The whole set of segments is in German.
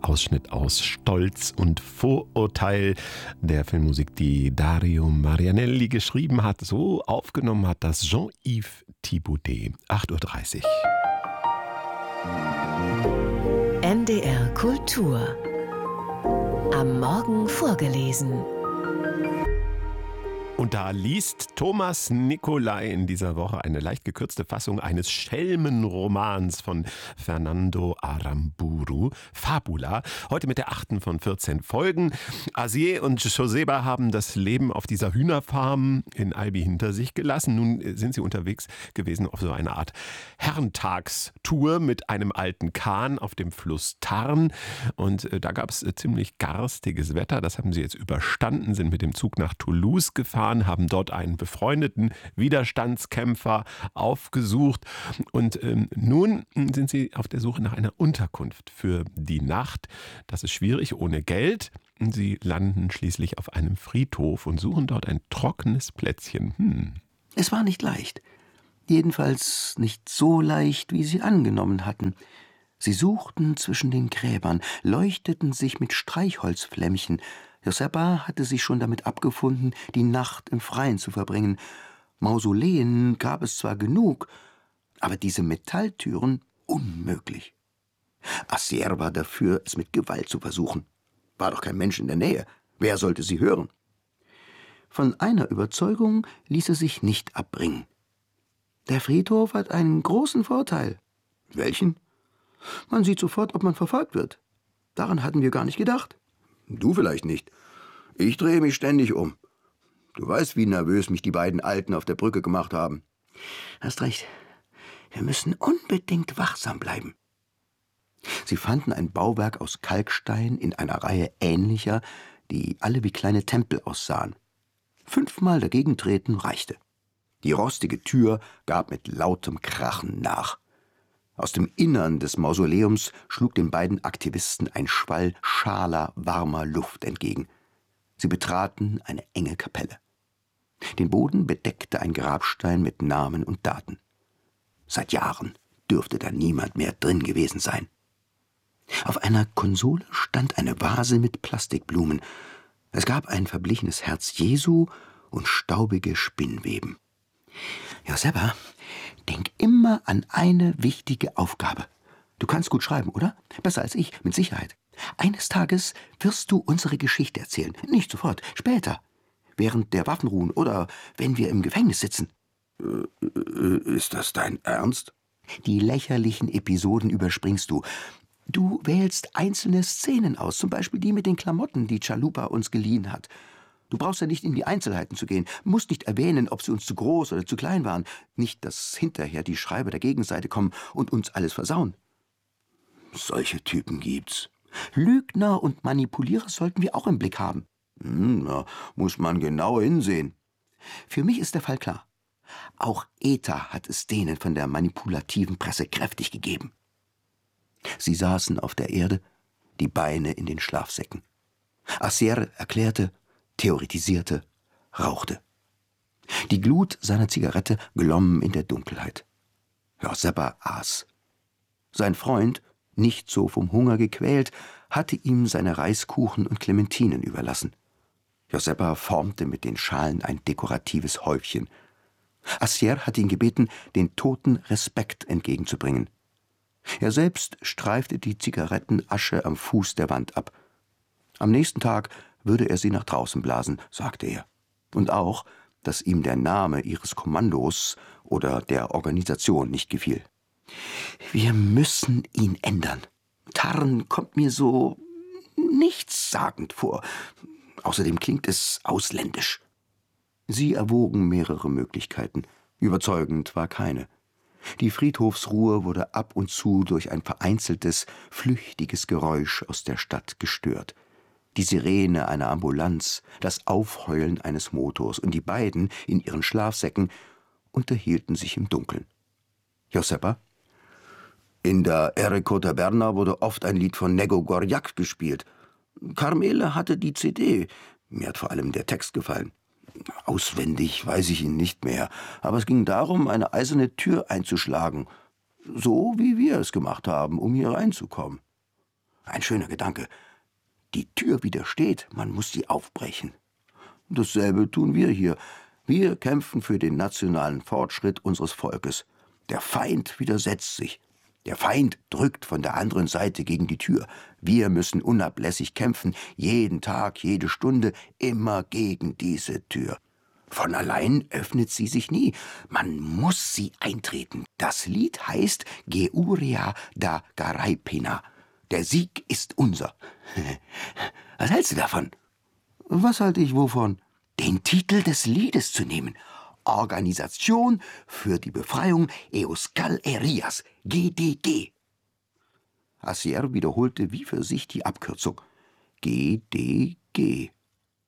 Ausschnitt aus Stolz und Vorurteil, der Filmmusik, die Dario Marianelli geschrieben hat, so aufgenommen hat das Jean-Yves Thibaudet. 8:30 Uhr. NDR Kultur. Am Morgen vorgelesen. Und da liest Thomas Nicolai in dieser Woche eine leicht gekürzte Fassung eines Schelmenromans von Fernando Aramburu, Fabula, heute mit der 8. von 14 Folgen. Asier und Joseba haben das Leben auf dieser Hühnerfarm in Albi hinter sich gelassen. Nun sind sie unterwegs gewesen auf so eine Art Herrentagstour mit einem alten Kahn auf dem Fluss Tarn. Und da gab es ziemlich garstiges Wetter. Das haben sie jetzt überstanden, sind mit dem Zug nach Toulouse gefahren, haben dort einen befreundeten Widerstandskämpfer aufgesucht und nun sind sie auf der Suche nach einer Unterkunft für die Nacht. Das ist schwierig ohne Geld. Sie landen schließlich auf einem Friedhof und suchen dort ein trockenes Plätzchen. Es war nicht leicht. Jedenfalls nicht so leicht, wie sie angenommen hatten. Sie suchten zwischen den Gräbern, leuchteten sich mit Streichholzflämmchen. Josepa hatte sich schon damit abgefunden, die Nacht im Freien zu verbringen. Mausoleen gab es zwar genug, aber diese Metalltüren unmöglich. Asier war dafür, es mit Gewalt zu versuchen. War doch kein Mensch in der Nähe. Wer sollte sie hören? Von einer Überzeugung ließ er sich nicht abbringen. Der Friedhof hat einen großen Vorteil. Welchen? Man sieht sofort, ob man verfolgt wird. Daran hatten wir gar nicht gedacht. Du vielleicht nicht. Ich drehe mich ständig um. Du weißt, wie nervös mich die beiden Alten auf der Brücke gemacht haben. Hast recht. Wir müssen unbedingt wachsam bleiben. Sie fanden ein Bauwerk aus Kalkstein in einer Reihe ähnlicher, die alle wie kleine Tempel aussahen. 5-mal dagegen treten reichte. Die rostige Tür gab mit lautem Krachen nach. Aus dem Innern des Mausoleums schlug den beiden Aktivisten ein Schwall schaler, warmer Luft entgegen. Sie betraten eine enge Kapelle. Den Boden bedeckte ein Grabstein mit Namen und Daten. Seit Jahren dürfte da niemand mehr drin gewesen sein. Auf einer Konsole stand eine Vase mit Plastikblumen. Es gab ein verblichenes Herz Jesu und staubige Spinnweben. Josepa, denk immer an eine wichtige Aufgabe. Du kannst gut schreiben, oder? Besser als ich, mit Sicherheit. Eines Tages wirst du unsere Geschichte erzählen. Nicht sofort, später. Während der Waffenruhen oder wenn wir im Gefängnis sitzen. Ist das dein Ernst? Die lächerlichen Episoden überspringst du. Du wählst einzelne Szenen aus, zum Beispiel die mit den Klamotten, die Chalupa uns geliehen hat. Du brauchst ja nicht in die Einzelheiten zu gehen, musst nicht erwähnen, ob sie uns zu groß oder zu klein waren. Nicht, dass hinterher die Schreiber der Gegenseite kommen und uns alles versauen. Solche Typen gibt's. Lügner und Manipulierer sollten wir auch im Blick haben. Da muss man genau hinsehen. Für mich ist der Fall klar. Auch ETA hat es denen von der manipulativen Presse kräftig gegeben. Sie saßen auf der Erde, die Beine in den Schlafsäcken. Asier erklärte, theoretisierte, rauchte. Die Glut seiner Zigarette glomm in der Dunkelheit. Josepa aß. Sein Freund, nicht so vom Hunger gequält, hatte ihm seine Reiskuchen und Clementinen überlassen. Josepa formte mit den Schalen ein dekoratives Häufchen. Asier hatte ihn gebeten, den Toten Respekt entgegenzubringen. Er selbst streifte die Zigarettenasche am Fuß der Wand ab. Am nächsten Tag würde er sie nach draußen blasen, sagte er. Und auch, dass ihm der Name ihres Kommandos oder der Organisation nicht gefiel. Wir müssen ihn ändern. Tarn kommt mir so nichtssagend vor. Außerdem klingt es ausländisch. Sie erwogen mehrere Möglichkeiten. Überzeugend war keine. Die Friedhofsruhe wurde ab und zu durch ein vereinzeltes, flüchtiges Geräusch aus der Stadt gestört. Die Sirene einer Ambulanz, das Aufheulen eines Motors und die beiden in ihren Schlafsäcken unterhielten sich im Dunkeln. Josepa? In der Errico Taberna wurde oft ein Lied von Nego Gorjak gespielt. Carmele hatte die CD. Mir hat vor allem der Text gefallen. Auswendig weiß ich ihn nicht mehr, aber es ging darum, eine eiserne Tür einzuschlagen. So wie wir es gemacht haben, um hier reinzukommen. Ein schöner Gedanke. Die Tür widersteht, man muss sie aufbrechen. Dasselbe tun wir hier. Wir kämpfen für den nationalen Fortschritt unseres Volkes. Der Feind widersetzt sich. Der Feind drückt von der anderen Seite gegen die Tür. Wir müssen unablässig kämpfen, jeden Tag, jede Stunde, immer gegen diese Tür. Von allein öffnet sie sich nie. Man muss sie eintreten. Das Lied heißt Geurea da Garaipina. Der Sieg ist unser. Was hältst du davon? Was halte ich wovon? Den Titel des Liedes zu nehmen. Organisation für die Befreiung Euskal Herrias, GDG. Asier wiederholte wie für sich die Abkürzung. GDG.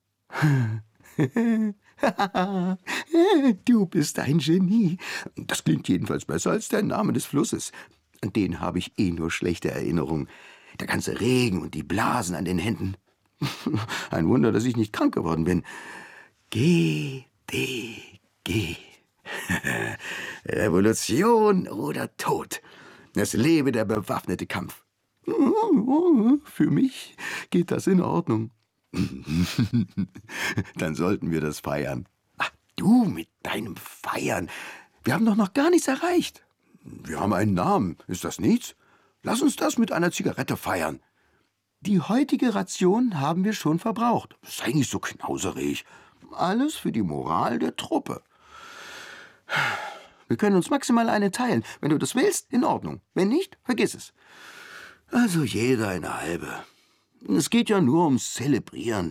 Du bist ein Genie. Das klingt jedenfalls besser als der Name des Flusses. An den habe ich nur schlechte Erinnerungen. Der ganze Regen und die Blasen an den Händen. Ein Wunder, dass ich nicht krank geworden bin. GDG. Revolution oder Tod. Es lebe der bewaffnete Kampf. Für mich geht das in Ordnung. Dann sollten wir das feiern. Ach, du mit deinem Feiern. Wir haben doch noch gar nichts erreicht. Wir haben einen Namen. Ist das nichts? Lass uns das mit einer Zigarette feiern. Die heutige Ration haben wir schon verbraucht. Sei nicht so knauserig. Alles für die Moral der Truppe. Wir können uns maximal eine teilen. Wenn du das willst, in Ordnung. Wenn nicht, vergiss es. Also jeder eine halbe. Es geht ja nur ums Zelebrieren.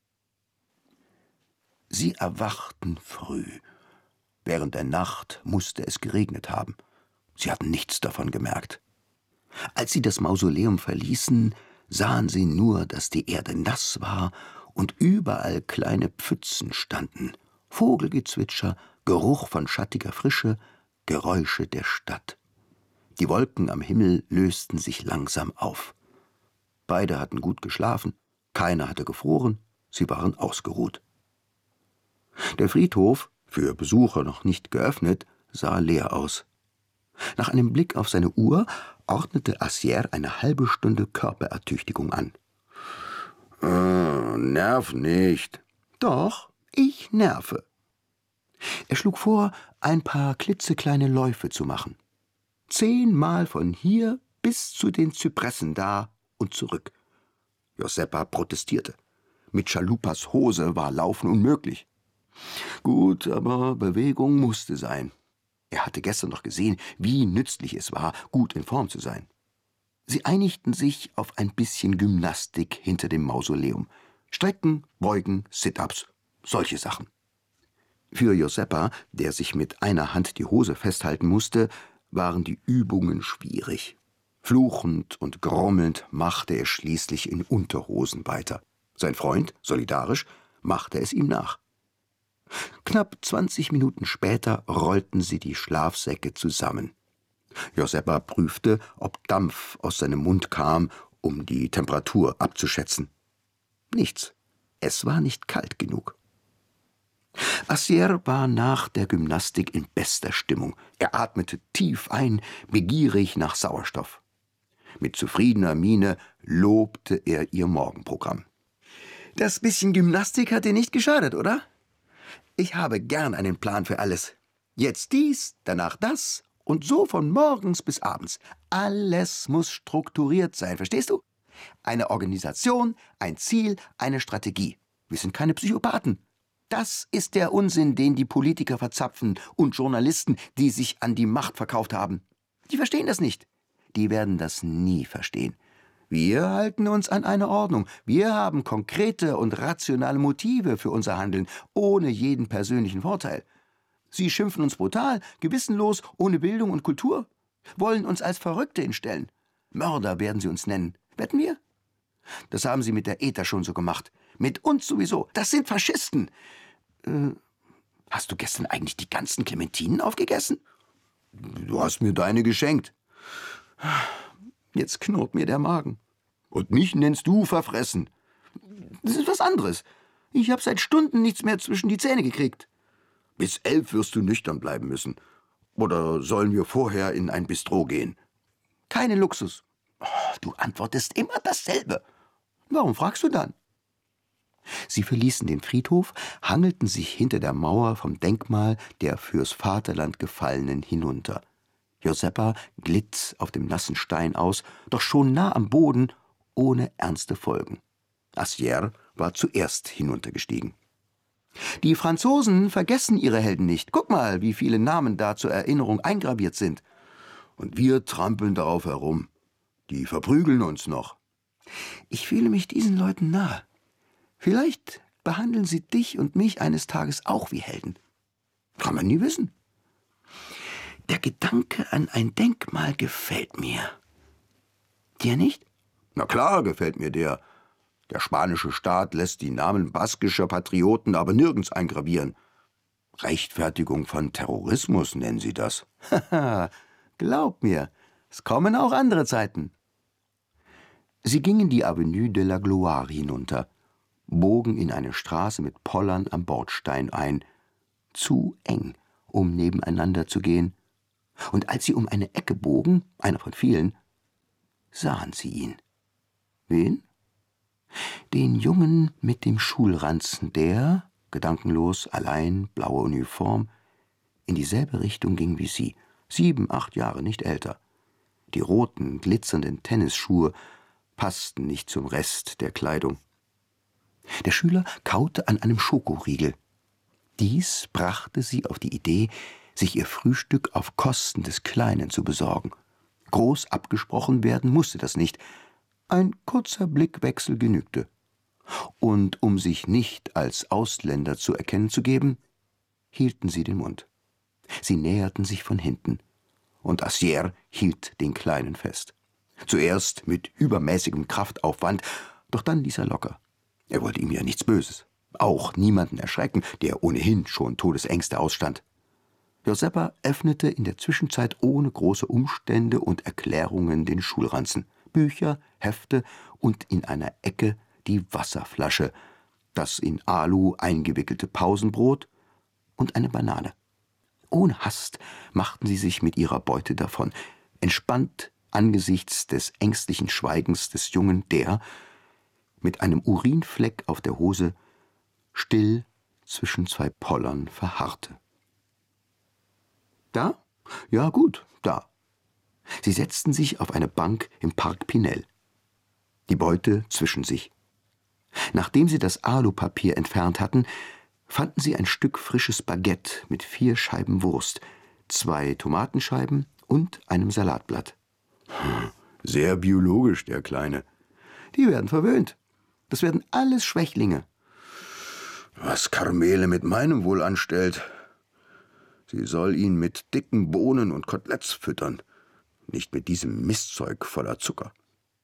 Sie erwachten früh. Während der Nacht musste es geregnet haben. Sie hatten nichts davon gemerkt. Als sie das Mausoleum verließen, sahen sie nur, dass die Erde nass war und überall kleine Pfützen standen. Vogelgezwitscher, Geruch von schattiger Frische, Geräusche der Stadt. Die Wolken am Himmel lösten sich langsam auf. Beide hatten gut geschlafen, keiner hatte gefroren, sie waren ausgeruht. Der Friedhof, für Besucher noch nicht geöffnet, sah leer aus. Nach einem Blick auf seine Uhr ordnete Asier eine halbe Stunde Körperertüchtigung an. Nerv nicht. Doch, ich nerve. Er schlug vor, ein paar klitzekleine Läufe zu machen. 10-mal von hier bis zu den Zypressen da und zurück. Josepa protestierte. Mit Chalupas Hose war Laufen unmöglich. Gut, aber Bewegung musste sein. Er hatte gestern noch gesehen, wie nützlich es war, gut in Form zu sein. Sie einigten sich auf ein bisschen Gymnastik hinter dem Mausoleum. Strecken, Beugen, Sit-ups, solche Sachen. Für Josepa, der sich mit einer Hand die Hose festhalten musste, waren die Übungen schwierig. Fluchend und grummelnd machte er schließlich in Unterhosen weiter. Sein Freund, solidarisch, machte es ihm nach. Knapp 20 Minuten später rollten sie die Schlafsäcke zusammen. Josepa prüfte, ob Dampf aus seinem Mund kam, um die Temperatur abzuschätzen. Nichts. Es war nicht kalt genug. Asier war nach der Gymnastik in bester Stimmung. Er atmete tief ein, begierig nach Sauerstoff. Mit zufriedener Miene lobte er ihr Morgenprogramm. Das bisschen Gymnastik hat dir nicht geschadet, oder? Ich habe gern einen Plan für alles. Jetzt dies, danach das und so von morgens bis abends. Alles muss strukturiert sein, verstehst du? Eine Organisation, ein Ziel, eine Strategie. Wir sind keine Psychopathen. Das ist der Unsinn, den die Politiker verzapfen und Journalisten, die sich an die Macht verkauft haben. Die verstehen das nicht. Die werden das nie verstehen. Wir halten uns an eine Ordnung. Wir haben konkrete und rationale Motive für unser Handeln, ohne jeden persönlichen Vorteil. Sie schimpfen uns brutal, gewissenlos, ohne Bildung und Kultur, wollen uns als Verrückte hinstellen. Mörder werden sie uns nennen. Wetten wir? Das haben sie mit der ETA schon so gemacht. Mit uns sowieso. Das sind Faschisten. Hast du gestern eigentlich die ganzen Clementinen aufgegessen? Du hast mir deine geschenkt. Jetzt knurrt mir der Magen. Und mich nennst du verfressen. Das ist was anderes. Ich habe seit Stunden nichts mehr zwischen die Zähne gekriegt. Bis 11 wirst du nüchtern bleiben müssen. Oder sollen wir vorher in ein Bistro gehen? Keinen Luxus. Du antwortest immer dasselbe. Warum fragst du dann? Sie verließen den Friedhof, hangelten sich hinter der Mauer vom Denkmal der fürs Vaterland Gefallenen hinunter. Joseppa glitt auf dem nassen Stein aus, doch schon nah am Boden, ohne ernste Folgen. Assier war zuerst hinuntergestiegen. Die Franzosen vergessen ihre Helden nicht. Guck mal, wie viele Namen da zur Erinnerung eingraviert sind. Und wir trampeln darauf herum. Die verprügeln uns noch. Ich fühle mich diesen Leuten nahe. Vielleicht behandeln sie dich und mich eines Tages auch wie Helden. Kann man nie wissen. Der Gedanke an ein Denkmal gefällt mir. Dir nicht? Na klar, gefällt mir der. Der spanische Staat lässt die Namen baskischer Patrioten aber nirgends eingravieren. Rechtfertigung von Terrorismus nennen sie das. Haha, glaub mir, es kommen auch andere Zeiten. Sie gingen die Avenue de la Gloire hinunter, bogen in eine Straße mit Pollern am Bordstein ein. Zu eng, um nebeneinander zu gehen. Und als sie um eine Ecke bogen, einer von vielen, sahen sie ihn. Wen? Den Jungen mit dem Schulranzen, der, gedankenlos, allein, blaue Uniform, in dieselbe Richtung ging wie sie, 7, 8 Jahre, nicht älter. Die roten, glitzernden Tennisschuhe passten nicht zum Rest der Kleidung. Der Schüler kaute an einem Schokoriegel. Dies brachte sie auf die Idee, sich ihr Frühstück auf Kosten des Kleinen zu besorgen. Groß abgesprochen werden musste das nicht. Ein kurzer Blickwechsel genügte. Und um sich nicht als Ausländer zu erkennen zu geben, hielten sie den Mund. Sie näherten sich von hinten, und Assier hielt den Kleinen fest. Zuerst mit übermäßigem Kraftaufwand, doch dann ließ er locker. Er wollte ihm ja nichts Böses, auch niemanden erschrecken, der ohnehin schon Todesängste ausstand. Joseppa öffnete in der Zwischenzeit ohne große Umstände und Erklärungen den Schulranzen, Bücher, Hefte und in einer Ecke die Wasserflasche, das in Alu eingewickelte Pausenbrot und eine Banane. Ohne Hast machten sie sich mit ihrer Beute davon, entspannt angesichts des ängstlichen Schweigens des Jungen, der, mit einem Urinfleck auf der Hose, still zwischen 2 Pollern verharrte. Da? Ja gut, da. Sie setzten sich auf eine Bank im Park Pinel. Die Beute zwischen sich. Nachdem sie das Alupapier entfernt hatten, fanden sie ein Stück frisches Baguette mit 4 Scheiben Wurst, 2 Tomatenscheiben und einem Salatblatt. Sehr biologisch, der Kleine. Die werden verwöhnt. Das werden alles Schwächlinge. Was Carmele mit meinem wohl anstellt. Sie soll ihn mit dicken Bohnen und Koteletts füttern, nicht mit diesem Mistzeug voller Zucker.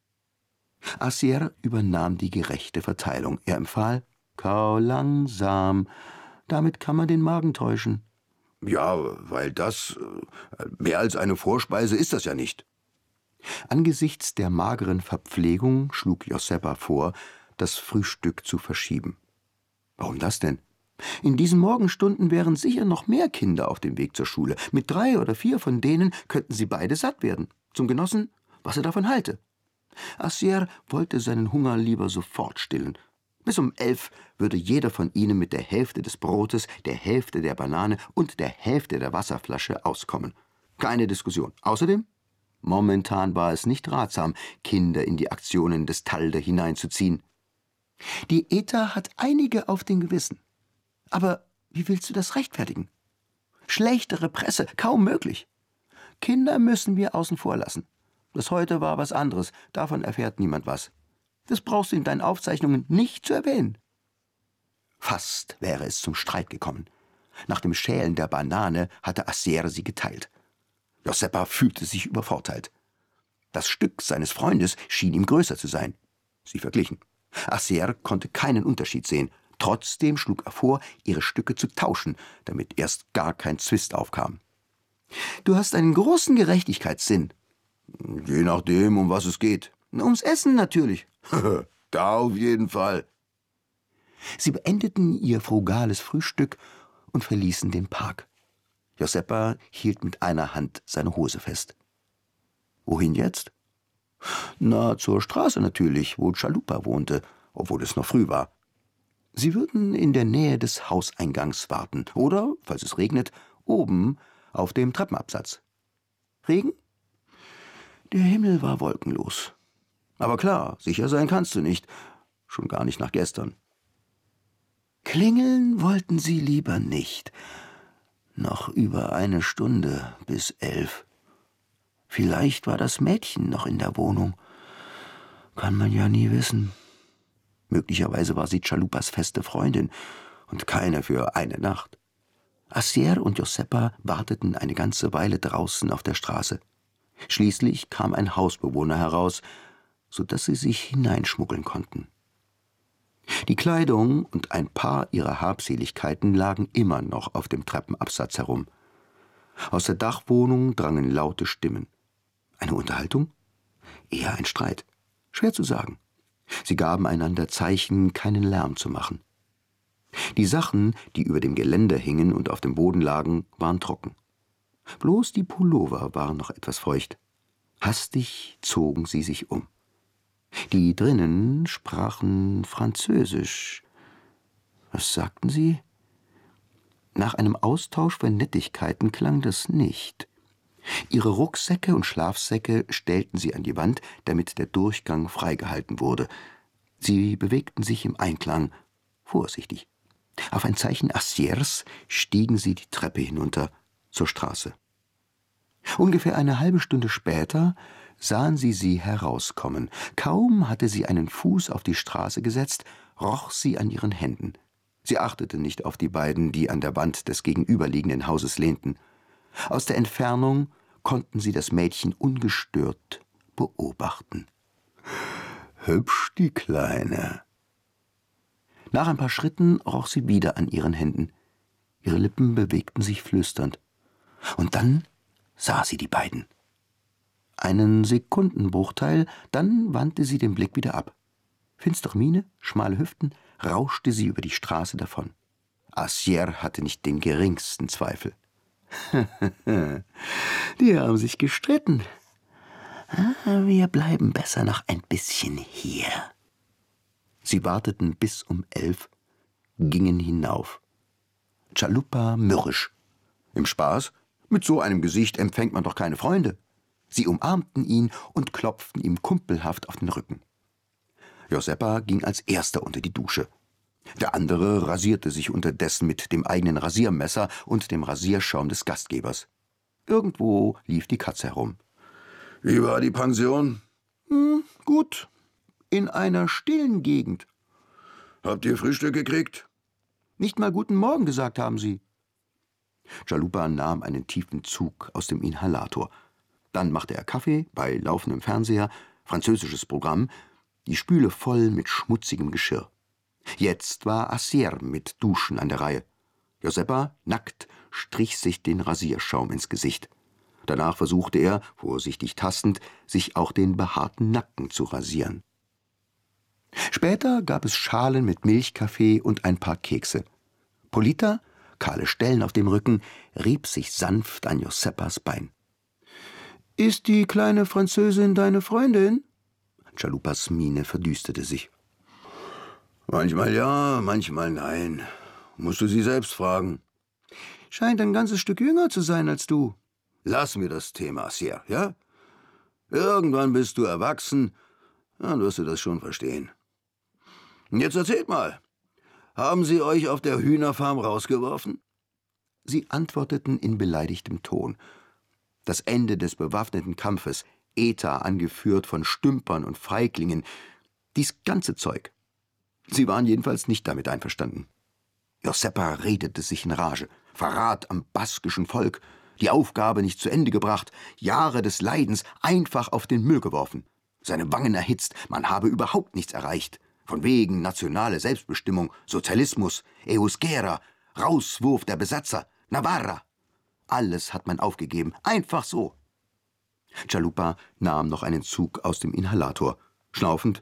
Assier übernahm die gerechte Verteilung. Er empfahl, kau langsam, damit kann man den Magen täuschen. Ja, weil das, mehr als eine Vorspeise ist das ja nicht. Angesichts der mageren Verpflegung schlug Joseppa vor, das Frühstück zu verschieben. Warum das denn? In diesen Morgenstunden wären sicher noch mehr Kinder auf dem Weg zur Schule. Mit 3 oder 4 von denen könnten sie beide satt werden. Zum Genossen, was er davon halte. Assier wollte seinen Hunger lieber sofort stillen. Bis um 11 würde jeder von ihnen mit der Hälfte des Brotes, der Hälfte der Banane und der Hälfte der Wasserflasche auskommen. Keine Diskussion. Außerdem, momentan war es nicht ratsam, Kinder in die Aktionen des Talde hineinzuziehen. Die ETA hat einige auf dem Gewissen. Aber wie willst du das rechtfertigen? Schlechtere Presse, kaum möglich. Kinder müssen wir außen vor lassen. Das heute war was anderes, davon erfährt niemand was. Das brauchst du in deinen Aufzeichnungen nicht zu erwähnen. Fast wäre es zum Streit gekommen. Nach dem Schälen der Banane hatte Assier sie geteilt. Joseppa fühlte sich übervorteilt. Das Stück seines Freundes schien ihm größer zu sein. Sie verglichen. Assier konnte keinen Unterschied sehen. Trotzdem schlug er vor, ihre Stücke zu tauschen, damit erst gar kein Zwist aufkam. »Du hast einen großen Gerechtigkeitssinn.« »Je nachdem, um was es geht.« »Ums Essen natürlich.« »Da auf jeden Fall.« Sie beendeten ihr frugales Frühstück und verließen den Park. Joseppa hielt mit einer Hand seine Hose fest. »Wohin jetzt?« Na, zur Straße natürlich, wo Chalupa wohnte, obwohl es noch früh war. Sie würden in der Nähe des Hauseingangs warten oder, falls es regnet, oben auf dem Treppenabsatz. Regen? Der Himmel war wolkenlos. Aber klar, sicher sein kannst du nicht, schon gar nicht nach gestern. Klingeln wollten sie lieber nicht. Noch über eine Stunde bis 11. Vielleicht war das Mädchen noch in der Wohnung. Kann man ja nie wissen. Möglicherweise war sie Chalupas feste Freundin und keine für eine Nacht. Asier und Josepa warteten eine ganze Weile draußen auf der Straße. Schließlich kam ein Hausbewohner heraus, so dass sie sich hineinschmuggeln konnten. Die Kleidung und ein paar ihrer Habseligkeiten lagen immer noch auf dem Treppenabsatz herum. Aus der Dachwohnung drangen laute Stimmen. Eine Unterhaltung? Eher ein Streit. Schwer zu sagen. Sie gaben einander Zeichen, keinen Lärm zu machen. Die Sachen, die über dem Geländer hingen und auf dem Boden lagen, waren trocken. Bloß die Pullover waren noch etwas feucht. Hastig zogen sie sich um. Die drinnen sprachen Französisch. Was sagten sie? Nach einem Austausch von Nettigkeiten klang das nicht. Ihre Rucksäcke und Schlafsäcke stellten sie an die Wand, damit der Durchgang freigehalten wurde. Sie bewegten sich im Einklang, vorsichtig. Auf ein Zeichen Asiers stiegen sie die Treppe hinunter zur Straße. Ungefähr eine halbe Stunde später sahen sie herauskommen. Kaum hatte sie einen Fuß auf die Straße gesetzt, roch sie an ihren Händen. Sie achtete nicht auf die beiden, die an der Wand des gegenüberliegenden Hauses lehnten. Aus der Entfernung konnten sie das Mädchen ungestört beobachten. Hübsch, die Kleine. Nach ein paar Schritten roch sie wieder an ihren Händen. Ihre Lippen bewegten sich flüsternd. Und dann sah sie die beiden. Einen Sekundenbruchteil, dann wandte sie den Blick wieder ab. Finstere Miene, schmale Hüften, rauschte sie über die Straße davon. Asier hatte nicht den geringsten Zweifel. Die haben sich gestritten. Wir bleiben besser noch ein bisschen hier. Sie warteten bis um 11, gingen hinauf. Chalupa mürrisch. Im Spaß? Mit so einem Gesicht empfängt man doch keine Freunde. Sie umarmten ihn und klopften ihm kumpelhaft auf den Rücken. Josepa ging als erster unter die Dusche. Der andere rasierte sich unterdessen mit dem eigenen Rasiermesser und dem Rasierschaum des Gastgebers. Irgendwo lief die Katze herum. »Wie war die Pension?« »Gut. In einer stillen Gegend.« »Habt ihr Frühstück gekriegt?« »Nicht mal guten Morgen gesagt haben sie.« Chalupa nahm einen tiefen Zug aus dem Inhalator. Dann machte er Kaffee bei laufendem Fernseher, französisches Programm, die Spüle voll mit schmutzigem Geschirr. Jetzt war Asier mit Duschen an der Reihe. Josepa, nackt, strich sich den Rasierschaum ins Gesicht. Danach versuchte er, vorsichtig tastend, sich auch den behaarten Nacken zu rasieren. Später gab es Schalen mit Milchkaffee und ein paar Kekse. Polita, kahle Stellen auf dem Rücken, rieb sich sanft an Josepas Bein. »Ist die kleine Französin deine Freundin?« Chalupas Miene verdüsterte sich. »Manchmal ja, manchmal nein. Musst du sie selbst fragen.« »Scheint ein ganzes Stück jünger zu sein als du.« »Lass mir das Thema, Asier, ja? Irgendwann bist du erwachsen, dann wirst du das schon verstehen. Und jetzt erzählt mal, haben sie euch auf der Hühnerfarm rausgeworfen?« Sie antworteten in beleidigtem Ton. Das Ende des bewaffneten Kampfes, ETA angeführt von Stümpern und Feiglingen, dies ganze Zeug. Sie waren jedenfalls nicht damit einverstanden. Josepa redete sich in Rage. Verrat am baskischen Volk, die Aufgabe nicht zu Ende gebracht, Jahre des Leidens einfach auf den Müll geworfen. Seine Wangen erhitzt, man habe überhaupt nichts erreicht. Von wegen nationale Selbstbestimmung, Sozialismus, Euskera, Rauswurf der Besatzer, Navarra. Alles hat man aufgegeben, einfach so. Chalupa nahm noch einen Zug aus dem Inhalator. Schnaufend.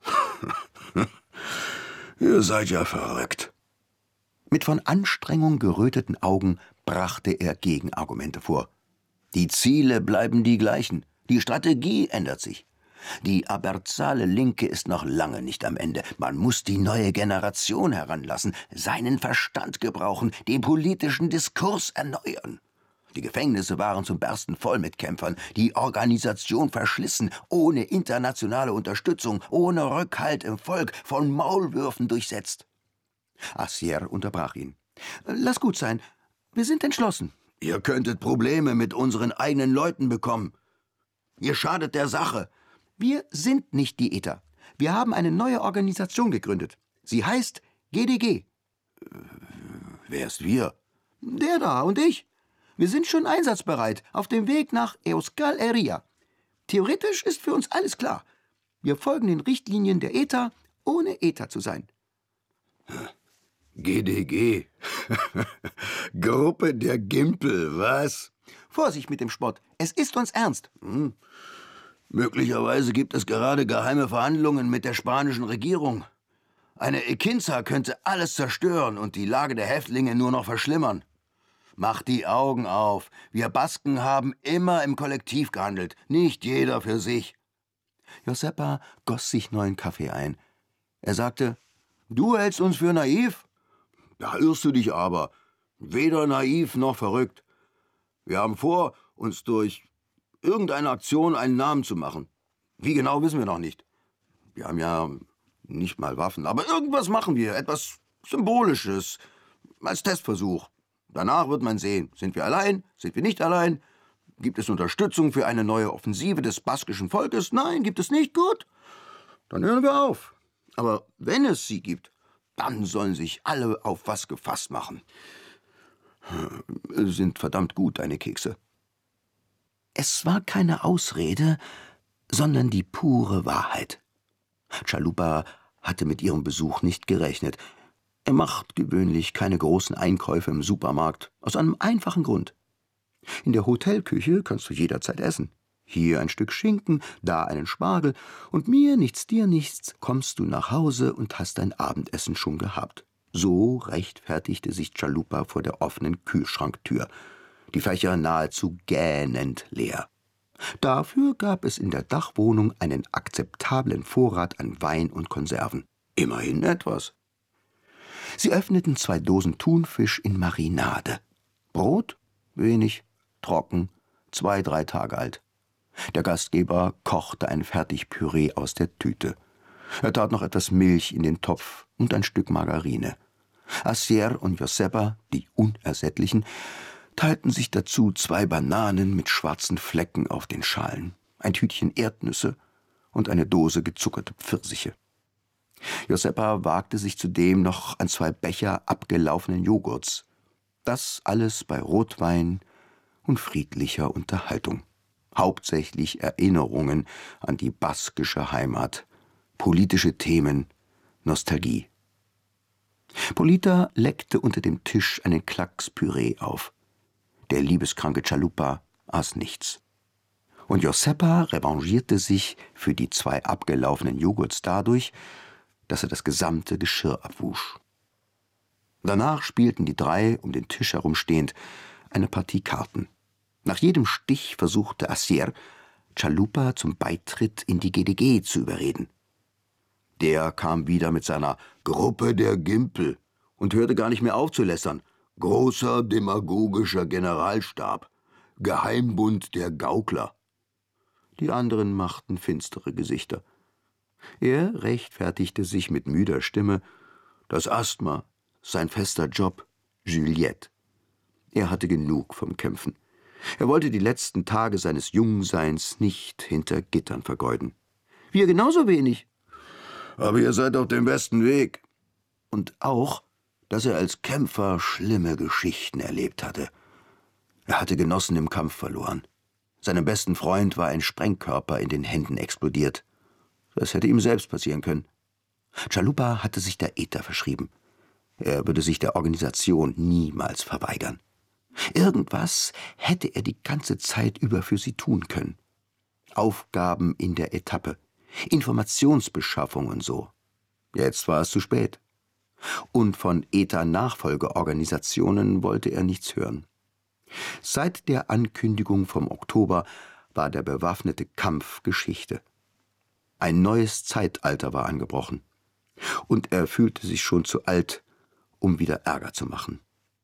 »Ihr seid ja verrückt.« Mit von Anstrengung geröteten Augen brachte er Gegenargumente vor. »Die Ziele bleiben die gleichen. Die Strategie ändert sich. Die abertzale Linke ist noch lange nicht am Ende. Man muss die neue Generation heranlassen, seinen Verstand gebrauchen, den politischen Diskurs erneuern. Die Gefängnisse waren zum Bersten voll mit Kämpfern, die Organisation verschlissen, ohne internationale Unterstützung, ohne Rückhalt im Volk, von Maulwürfen durchsetzt. Assier unterbrach ihn. »Lass gut sein. Wir sind entschlossen.« »Ihr könntet Probleme mit unseren eigenen Leuten bekommen. Ihr schadet der Sache.« »Wir sind nicht die ETA. Wir haben eine neue Organisation gegründet. Sie heißt GDG.« »Wer ist wir?« »Der da und ich. Wir sind schon einsatzbereit, auf dem Weg nach Euskal Herria. Theoretisch ist für uns alles klar. Wir folgen den Richtlinien der ETA, ohne ETA zu sein.« GDG. Gruppe der Gimpel, was? Vorsicht mit dem Spott. Es ist uns ernst. Möglicherweise gibt es gerade geheime Verhandlungen mit der spanischen Regierung. Eine Ekinza könnte alles zerstören und die Lage der Häftlinge nur noch verschlimmern. Macht die Augen auf. Wir Basken haben immer im Kollektiv gehandelt, nicht jeder für sich. Josepa goss sich neuen Kaffee ein. Er sagte, du hältst uns für naiv? Da irrst du dich aber. Weder naiv noch verrückt. Wir haben vor, uns durch irgendeine Aktion einen Namen zu machen. Wie genau, wissen wir noch nicht. Wir haben ja nicht mal Waffen, aber irgendwas machen wir, etwas Symbolisches, als Testversuch. Danach wird man sehen, sind wir allein, sind wir nicht allein? Gibt es Unterstützung für eine neue Offensive des baskischen Volkes? Nein, gibt es nicht? Gut, dann hören wir auf. Aber wenn es sie gibt, dann sollen sich alle auf was gefasst machen. Sind verdammt gut, deine Kekse. Es war keine Ausrede, sondern die pure Wahrheit. Chalupa hatte mit ihrem Besuch nicht gerechnet. Er macht gewöhnlich keine großen Einkäufe im Supermarkt, aus einem einfachen Grund. In der Hotelküche kannst du jederzeit essen. Hier ein Stück Schinken, da einen Spargel, und mir nichts, dir nichts, kommst du nach Hause und hast dein Abendessen schon gehabt. So rechtfertigte sich Chalupa vor der offenen Kühlschranktür, die Fächer nahezu gähnend leer. Dafür gab es in der Dachwohnung einen akzeptablen Vorrat an Wein und Konserven. Immerhin etwas. Sie öffneten 2 Dosen Thunfisch in Marinade. Brot? Wenig, trocken, 2, 3 Tage alt. Der Gastgeber kochte ein Fertigpüree aus der Tüte. Er tat noch etwas Milch in den Topf und ein Stück Margarine. Assier und Josepa, die Unersättlichen, teilten sich dazu 2 Bananen mit schwarzen Flecken auf den Schalen, ein Tütchen Erdnüsse und eine Dose gezuckerte Pfirsiche. Josepa wagte sich zudem noch an 2 Becher abgelaufenen Joghurts. Das alles bei Rotwein und friedlicher Unterhaltung. Hauptsächlich Erinnerungen an die baskische Heimat, politische Themen, Nostalgie. Polita leckte unter dem Tisch einen Klacks Püree auf. Der liebeskranke Chalupa aß nichts. Und Josepa revanchierte sich für die 2 abgelaufenen Joghurts dadurch, dass er das gesamte Geschirr abwusch. Danach spielten die 3, um den Tisch herumstehend, eine Partie Karten. Nach jedem Stich versuchte Assier, Chalupa zum Beitritt in die GDG zu überreden. Der kam wieder mit seiner Gruppe der Gimpel und hörte gar nicht mehr auf zu lästern. Großer demagogischer Generalstab, Geheimbund der Gaukler. Die anderen machten finstere Gesichter. Er rechtfertigte sich mit müder Stimme. Das Asthma, sein fester Job, Juliette. Er hatte genug vom Kämpfen. Er wollte die letzten Tage seines Jungseins nicht hinter Gittern vergeuden. Wir genauso wenig. Aber ihr seid auf dem besten Weg. Und auch, dass er als Kämpfer schlimme Geschichten erlebt hatte. Er hatte Genossen im Kampf verloren. Seinem besten Freund war ein Sprengkörper in den Händen explodiert. Das hätte ihm selbst passieren können. Chalupa hatte sich der ETA verschrieben. Er würde sich der Organisation niemals verweigern. Irgendwas hätte er die ganze Zeit über für sie tun können. Aufgaben in der Etappe, Informationsbeschaffung und so. Jetzt war es zu spät. Und von ETA-Nachfolgeorganisationen wollte er nichts hören. Seit der Ankündigung vom Oktober war der bewaffnete Kampf Geschichte. Ein neues Zeitalter war angebrochen. Und er fühlte sich schon zu alt, um wieder Ärger zu machen.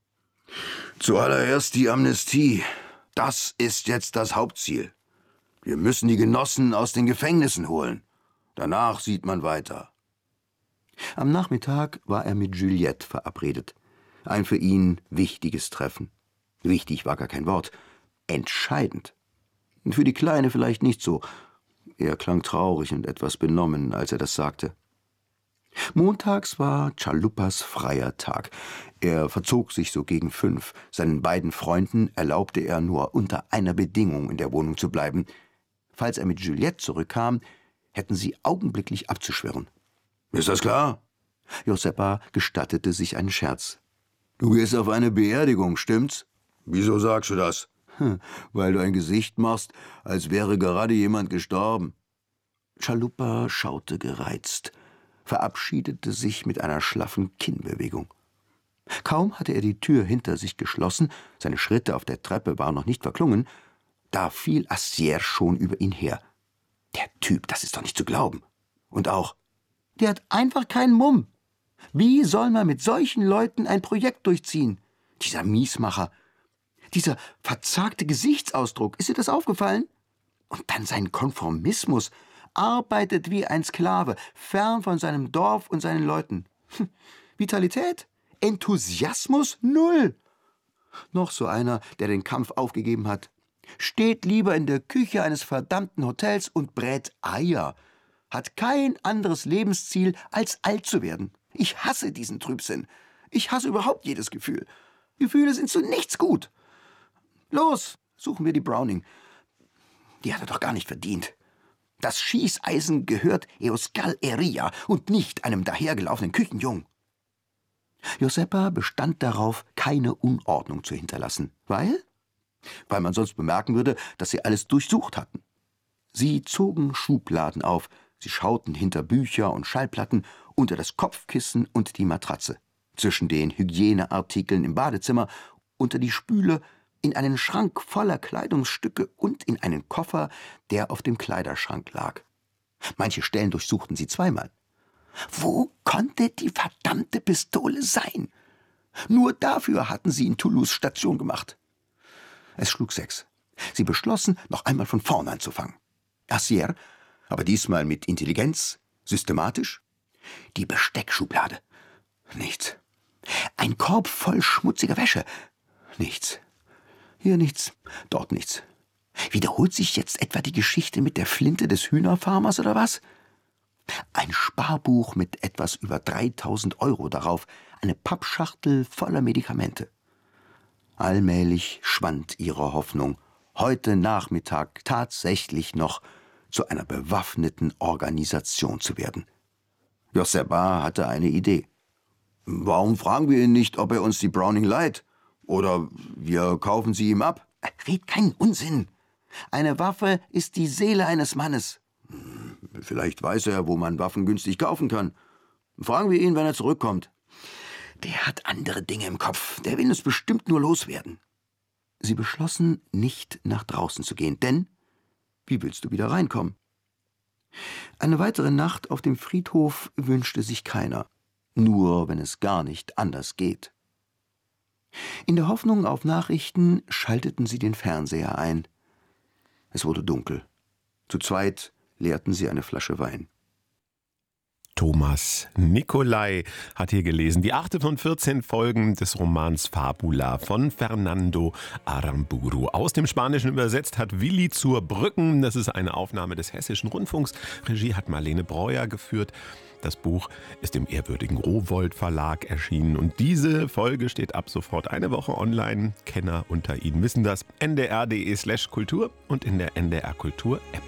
Zuallererst die Amnestie. Das ist jetzt das Hauptziel. Wir müssen die Genossen aus den Gefängnissen holen. Danach sieht man weiter. Am Nachmittag war er mit Juliette verabredet. Ein für ihn wichtiges Treffen. Wichtig war gar kein Wort. Entscheidend. Für die Kleine vielleicht nicht so. Er klang traurig und etwas benommen, als er das sagte. Montags war Chalupas freier Tag. Er verzog sich so gegen 5. Seinen beiden Freunden erlaubte er nur unter einer Bedingung in der Wohnung zu bleiben. Falls er mit Juliette zurückkam, hätten sie augenblicklich abzuschwirren. »Ist das klar?« Josepa gestattete sich einen Scherz. »Du gehst auf eine Beerdigung, stimmt's?« »Wieso sagst du das?« »Weil du ein Gesicht machst, als wäre gerade jemand gestorben.« Chalupa schaute gereizt, verabschiedete sich mit einer schlaffen Kinnbewegung. Kaum hatte er die Tür hinter sich geschlossen, seine Schritte auf der Treppe waren noch nicht verklungen, da fiel Astier schon über ihn her. Der Typ, das ist doch nicht zu glauben. Und auch, der hat einfach keinen Mumm. Wie soll man mit solchen Leuten ein Projekt durchziehen? Dieser Miesmacher, dieser verzagte Gesichtsausdruck, ist dir das aufgefallen? Und dann sein Konformismus, arbeitet wie ein Sklave, fern von seinem Dorf und seinen Leuten. Vitalität? Enthusiasmus? Null. Noch so einer, der den Kampf aufgegeben hat. Steht lieber in der Küche eines verdammten Hotels und brät Eier. Hat kein anderes Lebensziel, als alt zu werden. Ich hasse diesen Trübsinn. Ich hasse überhaupt jedes Gefühl. Gefühle sind zu nichts gut. Los, suchen wir die Browning. Die hat er doch gar nicht verdient. Das Schießeisen gehört Euskal Herria und nicht einem dahergelaufenen Küchenjungen. Josepa bestand darauf, keine Unordnung zu hinterlassen. Weil man sonst bemerken würde, dass sie alles durchsucht hatten. Sie zogen Schubladen auf, sie schauten hinter Bücher und Schallplatten, unter das Kopfkissen und die Matratze, zwischen den Hygieneartikeln im Badezimmer, unter die Spüle, in einen Schrank voller Kleidungsstücke und in einen Koffer, der auf dem Kleiderschrank lag. Manche Stellen durchsuchten sie zweimal. Wo konnte die verdammte Pistole sein? Nur dafür hatten sie in Toulouse Station gemacht. Es schlug 6. Sie beschlossen, noch einmal von vorn anzufangen. Assier, aber diesmal mit Intelligenz, systematisch. Die Besteckschublade. Nichts. Ein Korb voll schmutziger Wäsche. Nichts. Hier nichts, dort nichts. Wiederholt sich jetzt etwa die Geschichte mit der Flinte des Hühnerfarmers oder was? Ein Sparbuch mit etwas über 3.000 € darauf, eine Pappschachtel voller Medikamente. Allmählich schwand ihre Hoffnung, heute Nachmittag tatsächlich noch zu einer bewaffneten Organisation zu werden. Josepa hatte eine Idee. Warum fragen wir ihn nicht, ob er uns die Browning leiht? Oder wir kaufen sie ihm ab? Red keinen Unsinn. Eine Waffe ist die Seele eines Mannes. Vielleicht weiß er, wo man Waffen günstig kaufen kann. Fragen wir ihn, wenn er zurückkommt. Der hat andere Dinge im Kopf. Der will uns bestimmt nur loswerden. Sie beschlossen, nicht nach draußen zu gehen, denn wie willst du wieder reinkommen? Eine weitere Nacht auf dem Friedhof wünschte sich keiner. Nur wenn es gar nicht anders geht. In der Hoffnung auf Nachrichten schalteten sie den Fernseher ein. Es wurde dunkel. Zu zweit leerten sie eine Flasche Wein. Thomas Nicolai hat hier gelesen, die 8. von 14 Folgen des Romans Fabula von Fernando Aramburu. Aus dem Spanischen übersetzt hat Willi zur Brücken. Das ist eine Aufnahme des Hessischen Rundfunks. Regie hat Marlene Breuer geführt. Das Buch ist im ehrwürdigen Rowohlt Verlag erschienen. Und diese Folge steht ab sofort eine Woche online. Kenner unter Ihnen wissen das. ndr.de/kultur und in der NDR Kultur App.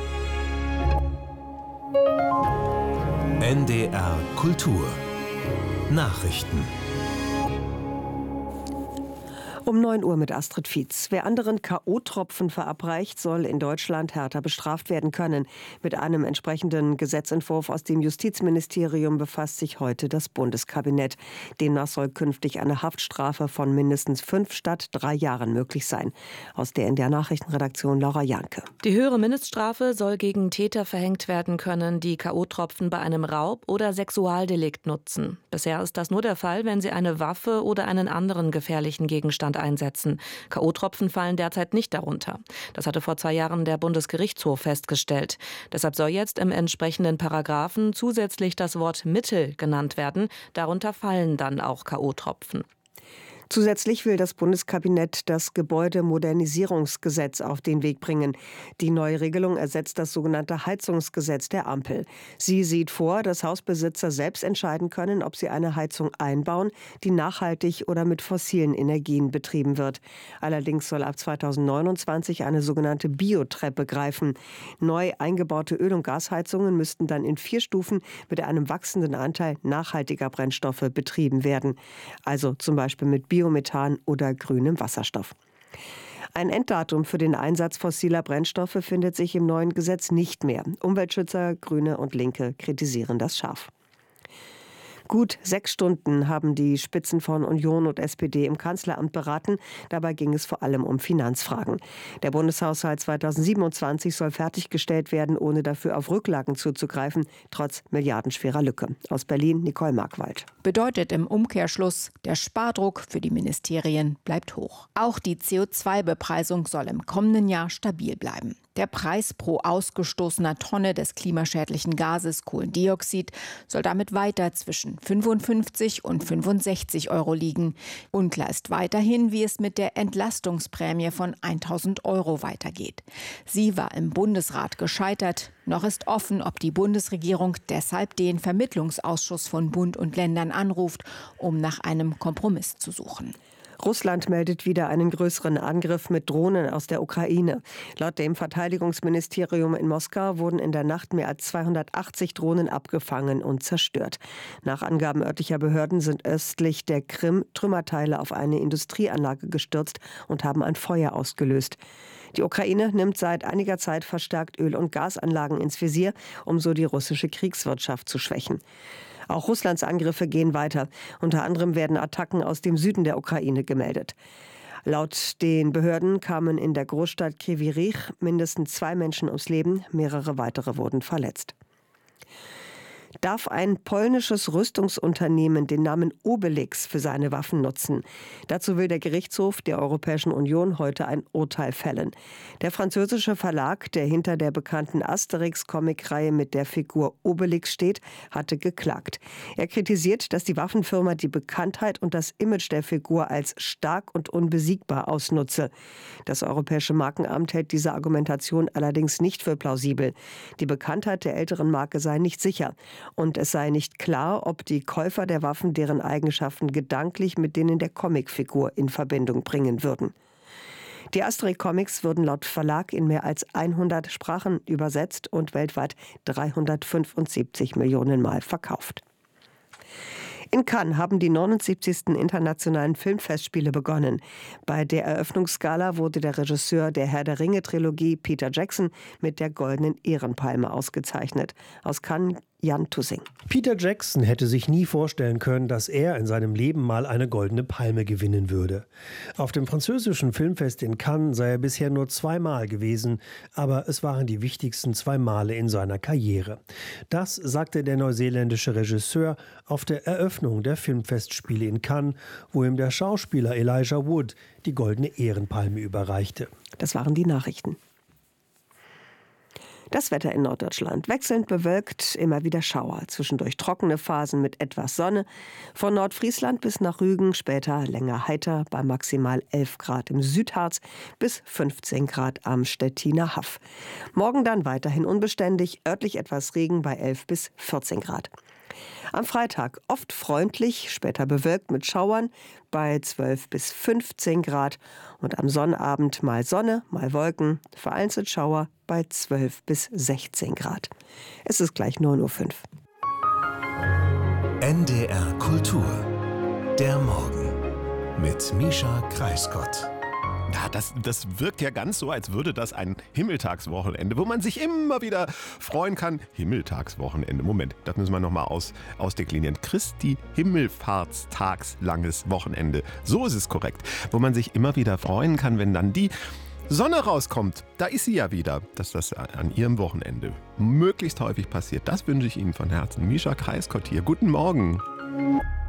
NDR Kultur Nachrichten. Um 9 Uhr mit Astrid Fietz. Wer anderen K.O.-Tropfen verabreicht, soll in Deutschland härter bestraft werden können. Mit einem entsprechenden Gesetzentwurf aus dem Justizministerium befasst sich heute das Bundeskabinett. Demnach soll künftig eine Haftstrafe von mindestens 5 statt 3 Jahren möglich sein. Aus der NDR Nachrichtenredaktion Laura Janke. Die höhere Mindeststrafe soll gegen Täter verhängt werden können, die K.O.-Tropfen bei einem Raub oder Sexualdelikt nutzen. Bisher ist das nur der Fall, wenn sie eine Waffe oder einen anderen gefährlichen Gegenstand einsetzen. K.O.-Tropfen fallen derzeit nicht darunter. Das hatte vor 2 Jahren der Bundesgerichtshof festgestellt. Deshalb soll jetzt im entsprechenden Paragraphen zusätzlich das Wort Mittel genannt werden. Darunter fallen dann auch K.O.-Tropfen. Zusätzlich will das Bundeskabinett das Gebäudemodernisierungsgesetz auf den Weg bringen. Die neue Regelung ersetzt das sogenannte Heizungsgesetz der Ampel. Sie sieht vor, dass Hausbesitzer selbst entscheiden können, ob sie eine Heizung einbauen, die nachhaltig oder mit fossilen Energien betrieben wird. Allerdings soll ab 2029 eine sogenannte Biotreppe greifen. Neu eingebaute Öl- und Gasheizungen müssten dann in 4 Stufen mit einem wachsenden Anteil nachhaltiger Brennstoffe betrieben werden. Also zum Beispiel mit Biomethan oder grünem Wasserstoff. Ein Enddatum für den Einsatz fossiler Brennstoffe findet sich im neuen Gesetz nicht mehr. Umweltschützer, Grüne und Linke kritisieren das scharf. Gut 6 Stunden haben die Spitzen von Union und SPD im Kanzleramt beraten. Dabei ging es vor allem um Finanzfragen. Der Bundeshaushalt 2027 soll fertiggestellt werden, ohne dafür auf Rücklagen zuzugreifen, trotz milliardenschwerer Lücke. Aus Berlin Nicole Markwald. Bedeutet im Umkehrschluss, der Spardruck für die Ministerien bleibt hoch. Auch die CO2-Bepreisung soll im kommenden Jahr stabil bleiben. Der Preis pro ausgestoßener Tonne des klimaschädlichen Gases Kohlendioxid soll damit weiter zwischen 55 und 65 Euro liegen. Unklar ist weiterhin, wie es mit der Entlastungsprämie von 1.000 Euro weitergeht. Sie war im Bundesrat gescheitert. Noch ist offen, ob die Bundesregierung deshalb den Vermittlungsausschuss von Bund und Ländern anruft, um nach einem Kompromiss zu suchen. Russland meldet wieder einen größeren Angriff mit Drohnen aus der Ukraine. Laut dem Verteidigungsministerium in Moskau wurden in der Nacht mehr als 280 Drohnen abgefangen und zerstört. Nach Angaben örtlicher Behörden sind östlich der Krim Trümmerteile auf eine Industrieanlage gestürzt und haben ein Feuer ausgelöst. Die Ukraine nimmt seit einiger Zeit verstärkt Öl- und Gasanlagen ins Visier, um so die russische Kriegswirtschaft zu schwächen. Auch Russlands Angriffe gehen weiter. Unter anderem werden Attacken aus dem Süden der Ukraine gemeldet. Laut den Behörden kamen in der Großstadt Kryvyi Rih mindestens 2 Menschen ums Leben, mehrere weitere wurden verletzt. Darf ein polnisches Rüstungsunternehmen den Namen Obelix für seine Waffen nutzen? Dazu will der Gerichtshof der Europäischen Union heute ein Urteil fällen. Der französische Verlag, der hinter der bekannten Asterix-Comic-Reihe mit der Figur Obelix steht, hatte geklagt. Er kritisiert, dass die Waffenfirma die Bekanntheit und das Image der Figur als stark und unbesiegbar ausnutze. Das Europäische Markenamt hält diese Argumentation allerdings nicht für plausibel. Die Bekanntheit der älteren Marke sei nicht sicher. Und es sei nicht klar, ob die Käufer der Waffen deren Eigenschaften gedanklich mit denen der Comicfigur in Verbindung bringen würden. Die Asterix-Comics würden laut Verlag in mehr als 100 Sprachen übersetzt und weltweit 375 Millionen Mal verkauft. In Cannes haben die 79. Internationalen Filmfestspiele begonnen. Bei der Eröffnungsgala wurde der Regisseur der Herr-der-Ringe-Trilogie Peter Jackson mit der Goldenen Ehrenpalme ausgezeichnet. Aus Cannes Jan Tussing. Peter Jackson hätte sich nie vorstellen können, dass er in seinem Leben mal eine Goldene Palme gewinnen würde. Auf dem französischen Filmfest in Cannes sei er bisher nur 2 Mal gewesen, aber es waren die wichtigsten 2 Male in seiner Karriere. Das sagte der neuseeländische Regisseur auf der Eröffnung der Filmfestspiele in Cannes, wo ihm der Schauspieler Elijah Wood die Goldene Ehrenpalme überreichte. Das waren die Nachrichten. Das Wetter in Norddeutschland. Wechselnd bewölkt, immer wieder Schauer. Zwischendurch trockene Phasen mit etwas Sonne. Von Nordfriesland bis nach Rügen, später länger heiter bei maximal 11 Grad im Südharz bis 15 Grad am Stettiner Haff. Morgen dann weiterhin unbeständig, örtlich etwas Regen bei 11 bis 14 Grad. Am Freitag oft freundlich, später bewölkt mit Schauern bei 12 bis 15 Grad und am Sonnabend mal Sonne, mal Wolken, vereinzelt Schauer bei 12 bis 16 Grad. Es ist gleich 9:05 Uhr. NDR Kultur. Der Morgen. mit Mischa Kreisgott. Ja, das wirkt ja ganz so, als würde das ein Himmeltagswochenende, wo man sich immer wieder freuen kann. Himmeltagswochenende, Moment, das müssen wir nochmal ausdeklinieren. Christi Himmelfahrtstagslanges Wochenende, so ist es korrekt. Wo man sich immer wieder freuen kann, wenn dann die Sonne rauskommt. Da ist sie ja wieder. Dass das an Ihrem Wochenende möglichst häufig passiert, das wünsche ich Ihnen von Herzen. Mischa Kreisgott hier, guten Morgen.